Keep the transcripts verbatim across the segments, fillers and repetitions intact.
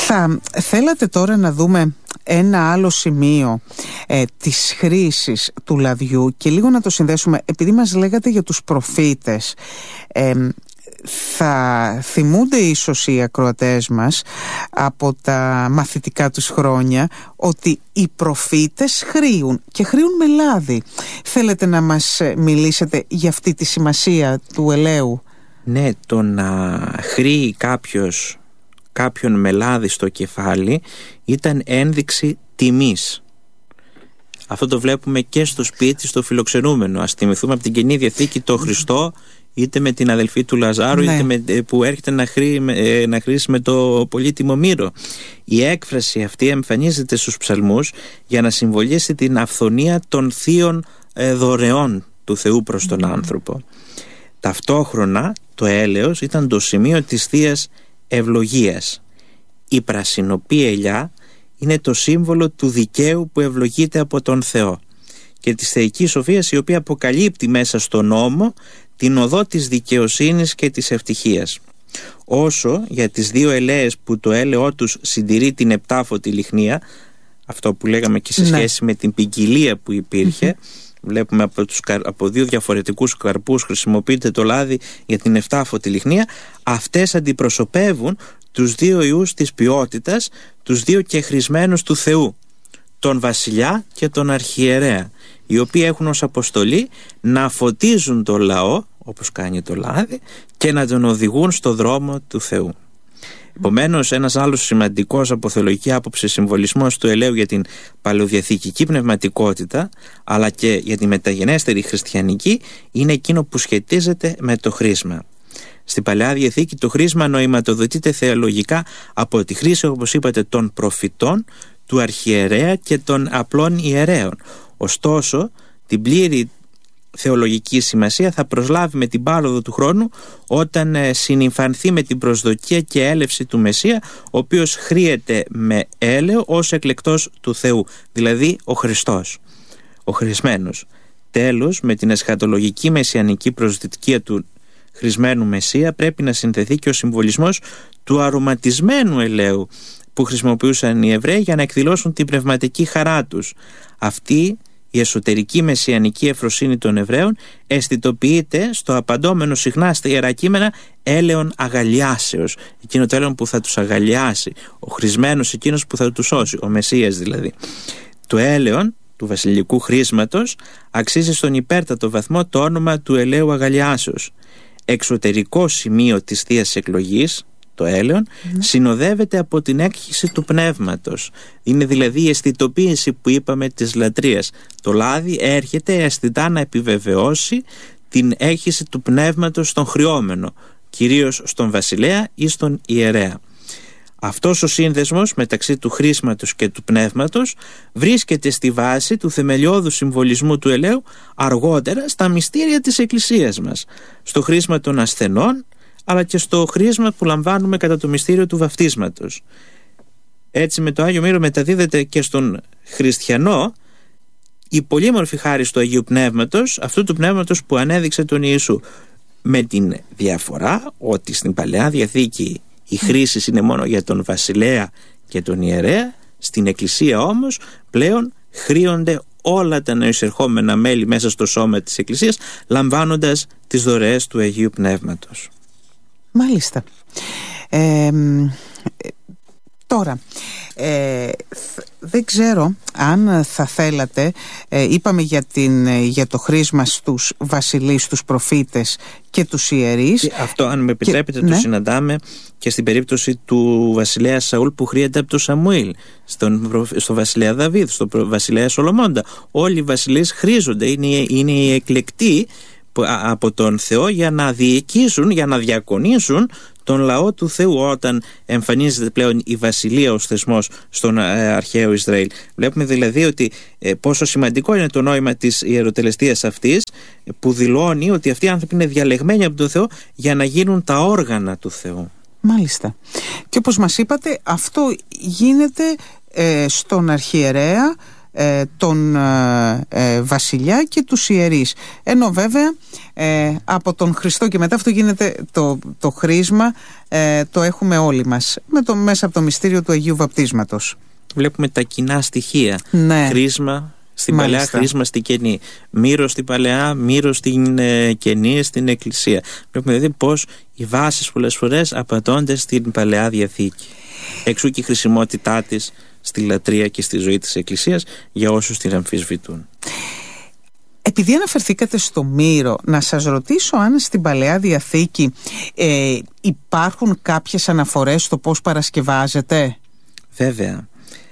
Θα θέλατε τώρα να δούμε ένα άλλο σημείο ε, της χρήσης του λαδιού και λίγο να το συνδέσουμε, επειδή μας λέγατε για τους προφήτες. ε, Θα θυμούνται ίσως οι ακροατές μας από τα μαθητικά τους χρόνια ότι οι προφήτες χρήουν και χρήουν με λάδι. Θέλετε να μας μιλήσετε για αυτή τη σημασία του ελαίου? Ναι, το να χρήει κάποιος κάποιον με λάδι στο κεφάλι ήταν ένδειξη τιμής. Αυτό το βλέπουμε και στο σπίτι, στο φιλοξενούμενο. Ας θυμηθούμε από την Καινή Διαθήκη το Χριστό, είτε με την αδελφή του Λαζάρου, ναι, είτε με, που έρχεται να, χρεί, να χρήσει με το πολύτιμο μύρο. Η έκφραση αυτή εμφανίζεται στους ψαλμούς για να συμβολήσει την αυθονία των θείων ε, δωρεών του Θεού προς τον άνθρωπο. Ταυτόχρονα το έλεος ήταν το σημείο της θείας ευλογίας. Η πρασινοπή ελιά είναι το σύμβολο του δικαίου που ευλογείται από τον Θεό και της θεϊκής σοφίας, η οποία αποκαλύπτει μέσα στον νόμο την οδό της δικαιοσύνης και της ευτυχίας. Όσο για τις δύο ελαίες που το έλαιό τους συντηρεί την επτάφωτη λιχνία, αυτό που λέγαμε και σε σχέση, ναι, με την ποικιλία που υπήρχε, mm-hmm. βλέπουμε από, τους, από δύο διαφορετικούς καρπούς χρησιμοποιείται το λάδι για την επτάφωτη λιχνία. Αυτές αντιπροσωπεύουν τους δύο ιούς της ποιότητας, τους δύο κεχρισμένους του Θεού, τον βασιλιά και τον αρχιερέα, οι οποίοι έχουν ως αποστολή να φωτίζουν το λαό, όπως κάνει το λάδι, και να τον οδηγούν στο δρόμο του Θεού. Επομένως, ένας άλλος σημαντικός από θεολογική άποψη συμβολισμός του ελαίου για την παλαιοδιαθηκική πνευματικότητα, αλλά και για τη μεταγενέστερη χριστιανική, είναι εκείνο που σχετίζεται με το χρήσμα. Στην Παλαιά Διαθήκη το χρήσμα νοηματοδοτείται θεολογικά από τη χρήση, όπως είπατε, των προφητών, του αρχιερέα και των απλών ιερέων. Ωστόσο, την πλήρη θεολογική σημασία θα προσλάβει με την πάροδο του χρόνου, όταν ε, συνυμφανθεί με την προσδοκία και έλευση του Μεσσία, ο οποίος χρήεται με έλαιο ως εκλεκτός του Θεού, δηλαδή ο Χριστός, ο χρησμένος. Τέλος, με την εσχατολογική μεσιανική προσδοκία του χρησμένου Μεσσία πρέπει να συνδεθεί και ο συμβολισμός του αρωματισμένου ελαίου που χρησιμοποιούσαν οι Εβραίοι για να εκδηλώσουν την πνευματική χαρά τους. Αυτή η εσωτερική μεσιανική ευφροσύνη των Εβραίων αισθητοποιείται στο απαντώμενο συχνά στα Ιερά Κείμενα έλεον αγαλιάσεως, εκείνο το έλεον που θα τους αγαλιάσει, ο χρησμένος εκείνος που θα τους σώσει, ο Μεσσίας δηλαδή. Το έλεον του βασιλικού χρήσματος αξίζει στον υπέρτατο βαθμό το όνομα του ελαίου αγαλιάσεως. Εξωτερικό σημείο της θείας εκλογής, το έλεον, mm. συνοδεύεται από την έκχυση του πνεύματος. Είναι δηλαδή η αισθητοποίηση που είπαμε της λατρείας. Το λάδι έρχεται αισθητά να επιβεβαιώσει την έκχυση του πνεύματος στον χρειόμενο, κυρίως στον βασιλέα ή στον ιερέα. Αυτός ο σύνδεσμος μεταξύ του χρήσματος και του πνεύματος βρίσκεται στη βάση του θεμελιώδου συμβολισμού του ελαίου αργότερα στα μυστήρια της Εκκλησίας μας, στο χρήσμα των ασθενών, αλλά και στο χρήσμα που λαμβάνουμε κατά το μυστήριο του βαφτίσματος. Έτσι, με το Άγιο Μύρο μεταδίδεται και στον χριστιανό η πολύμορφη χάρις του Αγίου Πνεύματος, αυτού του πνεύματος που ανέδειξε τον Ιησού, με την διαφορά ότι στην Παλαιά Διαθήκη η χρήση είναι μόνο για τον βασιλέα και τον ιερέα, στην Εκκλησία όμως πλέον χρήονται όλα τα νεοεισερχόμενα μέλη μέσα στο σώμα της Εκκλησίας, λαμβάνοντας τις δωρεές του Αγίου Πνεύματος. Μάλιστα. Ε, τώρα, ε, δεν ξέρω αν θα θέλατε, ε, είπαμε για, την, για το χρήσμα στους βασιλείς, στους προφήτες και τους ιερείς. Αυτό, αν με επιτρέπετε, και, το ναι. συναντάμε και στην περίπτωση του βασιλέα Σαούλ που χρήεται από τον Σαμουήλ, στον, στο βασιλέα Δαβίδ, στο βασιλέα Σολομώντα. Όλοι οι βασιλείς χρήζονται, είναι, είναι οι εκλεκτοί από τον Θεό για να διοικήσουν, για να διακονήσουν τον λαό του Θεού, όταν εμφανίζεται πλέον η βασιλεία ως θεσμός στον ε, αρχαίο Ισραήλ. Βλέπουμε δηλαδή ότι ε, πόσο σημαντικό είναι το νόημα της ιεροτελεστίας αυτής, που δηλώνει ότι αυτοί οι άνθρωποι είναι διαλεγμένοι από τον Θεό για να γίνουν τα όργανα του Θεού. Μάλιστα. Και όπως μας είπατε, αυτό γίνεται ε, στον αρχιερέα, ε, τον ε, ε, βασιλιά και τους ιερείς. Ενώ βέβαια ε, από τον Χριστό και μετά αυτό γίνεται το, το χρήσμα, ε, το έχουμε όλοι μας με το, μέσα από το μυστήριο του Αγίου Βαπτίσματος. Βλέπουμε τα κοινά στοιχεία. Ναι. Χρήσμα στην Μάλιστα. Παλαιά, χρήσμα στην Καινή. Μύρο στην Παλαιά, μύρο στην ε, Καινή, στην Εκκλησία. Βλέπουμε δηλαδή πως οι βάσεις πολλές φορές απαντώνται στην Παλαιά Διαθήκη. Εξού και η χρησιμότητά της στη λατρεία και στη ζωή της Εκκλησίας για όσους την αμφισβητούν. Επειδή αναφερθήκατε στο μύρο, να σας ρωτήσω αν στην Παλαιά Διαθήκη ε, υπάρχουν κάποιες αναφορές στο πώς παρασκευάζεται. Βέβαια.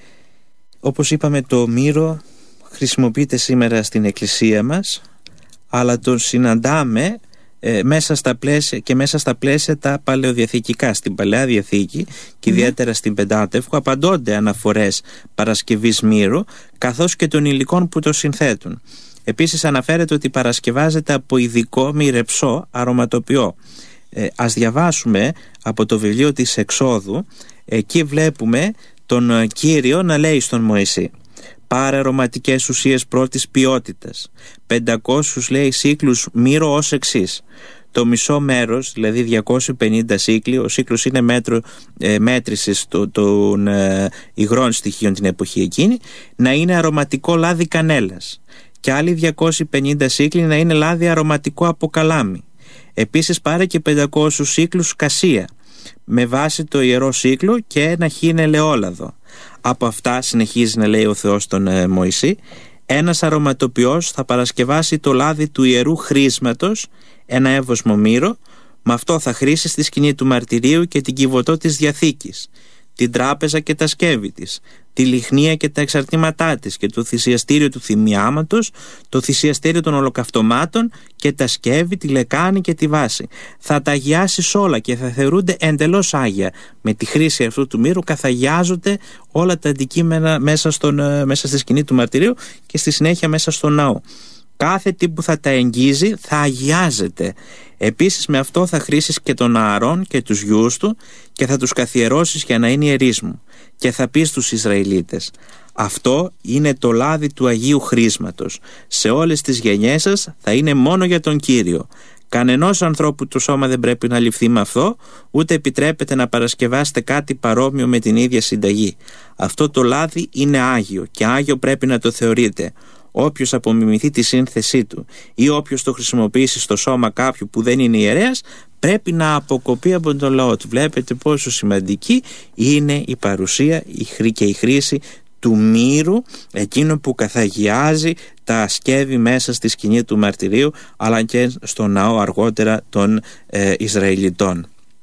Όπως είπαμε, το μύρο χρησιμοποιείται σήμερα στην Εκκλησία μας, αλλά τον συναντάμε ε, μέσα στα πλαίσια, και μέσα στα πλαίσια τα παλαιοδιαθηκικά. Στην Παλαιά Διαθήκη και ιδιαίτερα στην Πεντάτευκο απαντώνται αναφορές παρασκευής μύρου, καθώς και των υλικών που το συνθέτουν. Επίσης αναφέρεται ότι παρασκευάζεται από ειδικό μυρεψό αρωματοποιό. Ε, ας διαβάσουμε από το βιβλίο της Εξόδου. Εκεί βλέπουμε τον Κύριο να λέει στον Μωυσή: πάρε αρωματικές ουσίες πρώτης ποιότητας, πεντακόσιους λέει σύκλους μύρο ως εξής. Το μισό μέρος, δηλαδή διακόσιοι πενήντα σύκλοι, ο σύκλος είναι μέτρο ε, μέτρησης το, των ε, υγρών στοιχείων την εποχή εκείνη, να είναι αρωματικό λάδι κανέλας, και άλλοι διακόσιοι πενήντα σύκλοι να είναι λάδι αρωματικό από καλάμι. Επίσης πάρε και πεντακόσιους σύκλους κασία, με βάση το ιερό σύκλο, και ένα χίν ελαιόλαδο. Από αυτά, συνεχίζει να λέει ο Θεός τον ε, Μωυσή, ένας αρωματοποιός θα παρασκευάσει το λάδι του ιερού χρήσματος, ένα εύωσμο μύρο, με αυτό θα χρήσει στη σκηνή του μαρτυρίου και την κυβωτό της Διαθήκης, την τράπεζα και τα σκεύη της, τη λιχνία και τα εξαρτήματά της, και το θυσιαστήριο του θυμιάματος, το θυσιαστήριο των ολοκαυτωμάτων και τα σκεύη, τη λεκάνη και τη βάση. Θα τα αγιάσεις όλα και θα θεωρούνται εντελώς άγια. Με τη χρήση αυτού του μύρου καθαγιάζονται όλα τα αντικείμενα μέσα, στον, μέσα στη σκηνή του μαρτυρίου και στη συνέχεια μέσα στο ναό. Κάθε τι που θα τα εγγύζει θα αγιάζεται. Επίσης με αυτό θα χρήσεις και τον Ααρών και τους γιους του και θα τους καθιερώσεις για να είναι ιερείς μου. Και θα πεις στους Ισραηλίτες: αυτό είναι το λάδι του Αγίου Χρήσματος. Σε όλες τις γενιές σας θα είναι μόνο για τον Κύριο. Κανενός ανθρώπου το σώμα δεν πρέπει να ληφθεί με αυτό, ούτε επιτρέπεται να παρασκευάσετε κάτι παρόμοιο με την ίδια συνταγή. Αυτό το λάδι είναι άγιο και άγιο πρέπει να το θεωρείτε. Όποιος απομιμηθεί τη σύνθεσή του ή όποιος το χρησιμοποιήσει στο σώμα κάποιου που δεν είναι ιερέας, πρέπει να αποκοπεί από τον λαό του. Βλέπετε πόσο σημαντική είναι η παρουσία και η χρήση του μύρου, εκείνο που καθαγιάζει τα σκεύη μέσα στη σκηνή του μαρτυρίου, αλλά και στο ναό αργότερα των ε, Ισραηλιτών.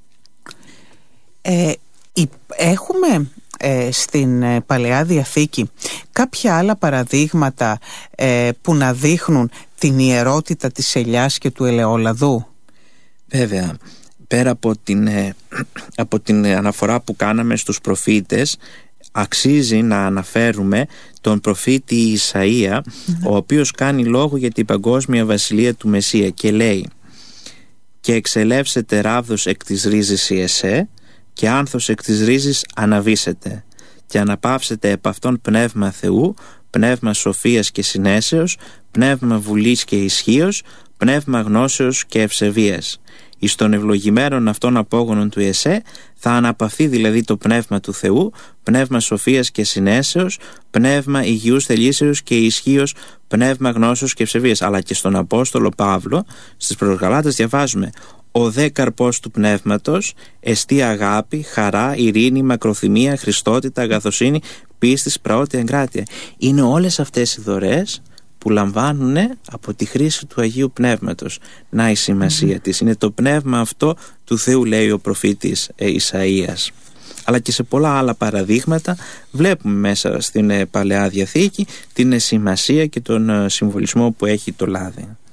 Ε, έχουμε ε, στην ε, Παλαιά Διαθήκη κάποια άλλα παραδείγματα ε, που να δείχνουν την ιερότητα της ελιάς και του ελαιόλαδου? Βέβαια, πέρα από την, ε, από την αναφορά που κάναμε στους προφήτες, αξίζει να αναφέρουμε τον προφήτη Ισαΐα, mm-hmm. ο οποίος κάνει λόγο για την παγκόσμια βασιλεία του Μεσσία και λέει: «Και εξελεύσετε ράβδος εκ της ρίζης η εσέ, και άνθος εκ της ρίζης αναβήσετε, και αναπαύσετε επ' αυτόν πνεύμα Θεού, πνεύμα σοφίας και συνέσεως, πνεύμα βουλής και ισχύος, πνεύμα γνώσεως και ευσεβίας. Εις των ευλογημένων αυτών απόγονων του Εσέ θα αναπαυθεί δηλαδή το πνεύμα του Θεού, πνεύμα σοφίας και συνέσεως, πνεύμα υγιούς θελήσεως και ισχύος, πνεύμα γνώσεως και ευσεβίας». Αλλά και στον Απόστολο Παύλο στις προς Γαλάτας διαβάζουμε: «Ο δε καρπός του πνεύματος εστί αγάπη, χαρά, ειρήνη, μακροθυμία, χριστότητα, αγαθοσύνη, πίστης, πραότητα, εγκράτεια». Είναι όλες αυτές οι δωρεές που λαμβάνουν από τη χρήση του Αγίου Πνεύματος. Να η σημασία mm. της. Είναι το πνεύμα αυτό του Θεού, λέει ο προφήτης ε, Ισαΐας. Αλλά και σε πολλά άλλα παραδείγματα βλέπουμε μέσα στην ε, Παλαιά Διαθήκη την ε, σημασία και τον ε, συμβολισμό που έχει το λάδι.